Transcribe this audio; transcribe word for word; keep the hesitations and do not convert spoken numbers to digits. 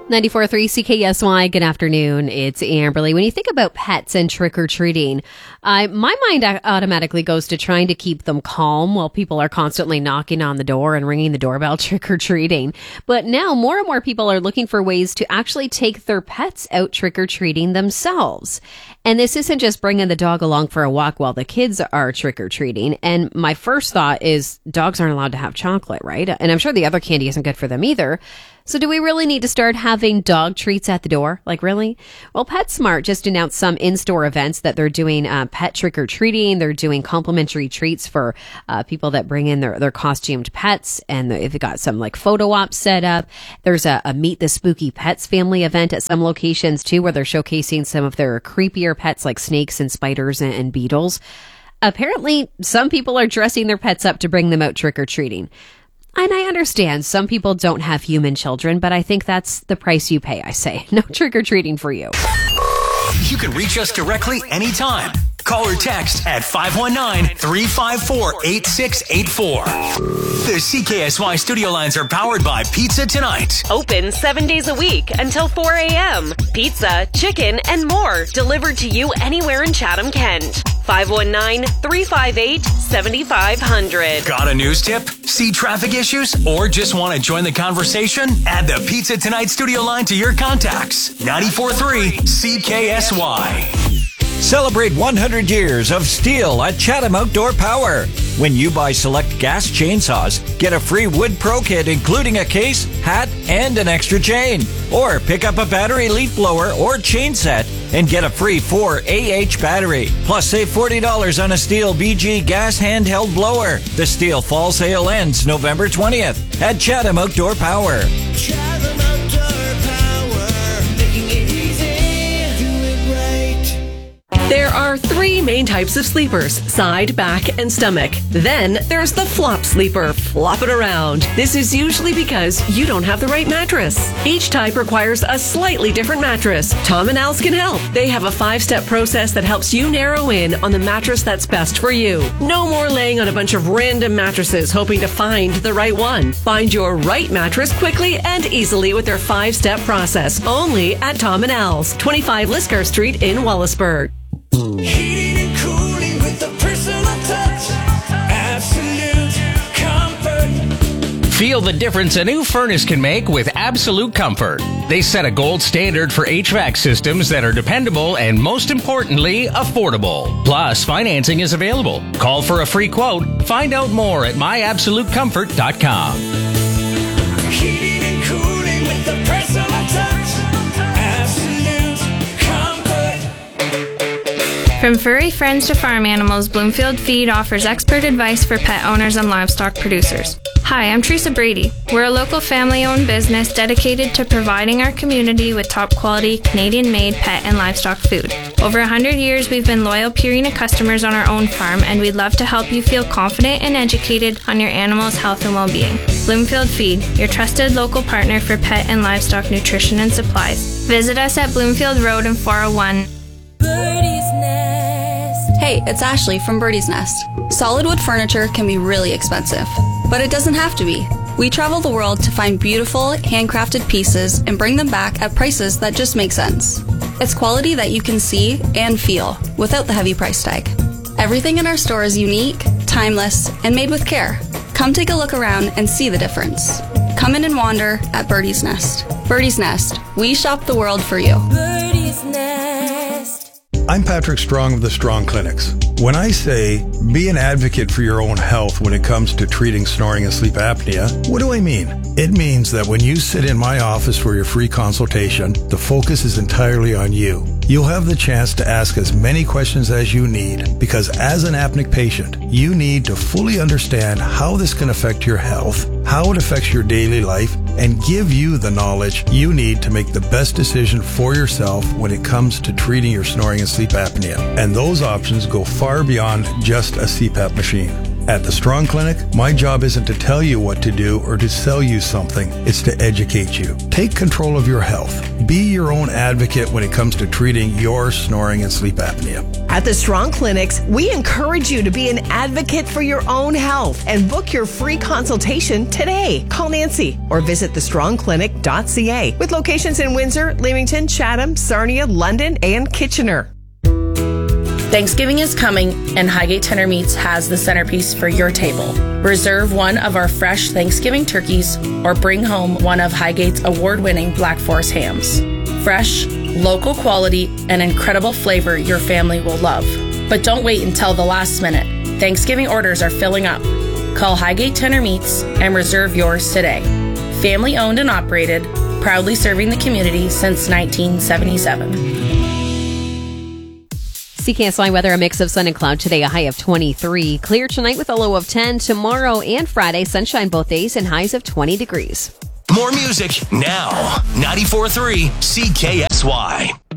ninety-four point three C K S Y, good afternoon. It's Amberly. When you think about pets and trick-or-treating, uh, my mind automatically goes to trying to keep them calm while people are constantly knocking on the door and ringing the doorbell trick-or-treating. But now more and more people are looking for ways to actually take their pets out trick-or-treating themselves. And this isn't just bringing the dog along for a walk while the kids are trick-or-treating. And my first thought is dogs aren't allowed to have chocolate, right? And I'm sure the other candy isn't good for them either. So do we really need to start having dog treats at the door? Like, really? Well, PetSmart just announced some in-store events that they're doing uh, pet trick-or-treating. They're doing complimentary treats for uh, people that bring in their, their costumed pets. And they've got some, like, photo ops set up. There's a, a Meet the Spooky Pets family event at some locations, too, where they're showcasing some of their creepier pets like snakes and spiders and, and beetles. Apparently, some people are dressing their pets up to bring them out trick-or-treating. And I understand some people don't have human children, but I think that's the price you pay, I say. No trick-or-treating for you. You can reach us directly anytime. Call or text at five one nine, three five four, eight six eight four. The C K S Y studio lines are powered by Pizza Tonight. Open seven days a week until four a.m. Pizza, chicken, and more delivered to you anywhere in Chatham-Kent. five one nine, three five eight, seven five zero zero. Got a news tip? See traffic issues? Or just want to join the conversation? Add the Pizza Tonight studio line to your contacts. ninety-four point three C K S Y. Celebrate one hundred years of STIHL at Chatham Outdoor Power. When you buy select gas chainsaws, get a free wood pro kit including a case, hat, and an extra chain. Or pick up a battery leaf blower or chain set and get a free four A H battery. Plus save forty dollars on a STIHL B G gas handheld blower. The STIHL fall sale ends November twentieth at Chatham Outdoor Power. Chatham Outdoor Power, making it easy, do it right. There are three main types of sleepers: side, back, and stomach. Then there's the flop sleeper, flop it around. This is usually because you don't have the right mattress. Each type requires a slightly different mattress. Tom and Al's can help. They have a five-step process that helps you narrow in on the mattress that's best for you. No more laying on a bunch of random mattresses hoping to find the right one. Find your right mattress quickly and easily with their five-step process. Only at Tom and Al's, twenty-five Liscar Street in Wallaceburg. Heating and cooling with a personal touch. Absolute comfort. Feel the difference a new furnace can make with Absolute Comfort. They set a gold standard for H V A C systems that are dependable and, most importantly, affordable. Plus, financing is available. Call for a free quote. Find out more at my absolute comfort dot com. Heating and cooling with a personal touch. Absolute comfort. From furry friends to farm animals, Bloomfield Feed offers expert advice for pet owners and livestock producers. Hi, I'm Teresa Brady. We're a local family-owned business dedicated to providing our community with top-quality, Canadian-made pet and livestock food. Over one hundred years, we've been loyal Purina customers on our own farm, and we'd love to help you feel confident and educated on your animal's health and well-being. Bloomfield Feed, your trusted local partner for pet and livestock nutrition and supplies. Visit us at Bloomfield Road in four oh one. Birdie's Nest. Hey, it's Ashley from Birdie's Nest. Solid wood furniture can be really expensive, but it doesn't have to be. We travel the world to find beautiful, handcrafted pieces and bring them back at prices that just make sense. It's quality that you can see and feel without the heavy price tag. Everything in our store is unique, timeless, and made with care. Come take a look around and see the difference. Come in and wander at Birdie's Nest. Birdie's Nest, we shop the world for you. Birdie's Nest. I'm Patrick Strong of the Strong Clinics. When I say be an advocate for your own health when it comes to treating snoring and sleep apnea, what do I mean? It means that when you sit in my office for your free consultation, the focus is entirely on you. You'll have the chance to ask as many questions as you need, because as an apneic patient, you need to fully understand how this can affect your health, how it affects your daily life, and give you the knowledge you need to make the best decision for yourself when it comes to treating your snoring and sleep apnea. And those options go far beyond just a C PAP machine. At the Strong Clinic, my job isn't to tell you what to do or to sell you something. It's to educate you. Take control of your health. Be your own advocate when it comes to treating your snoring and sleep apnea. At the Strong Clinics, we encourage you to be an advocate for your own health and book your free consultation today. Call Nancy or visit the strong clinic dot c a with locations in Windsor, Leamington, Chatham, Sarnia, London, and Kitchener. Thanksgiving is coming, and Highgate Tender Meats has the centerpiece for your table. Reserve one of our fresh Thanksgiving turkeys or bring home one of Highgate's award-winning Black Forest hams. Fresh, local quality, and incredible flavor your family will love. But don't wait until the last minute. Thanksgiving orders are filling up. Call Highgate Tender Meats and reserve yours today. Family owned and operated, proudly serving the community since nineteen seventy-seven. C K S Y weather, a mix of sun and cloud today, a high of twenty-three. Clear tonight with a low of ten. Tomorrow and Friday, sunshine both days and highs of twenty degrees. More music now. ninety-four point three C K S Y.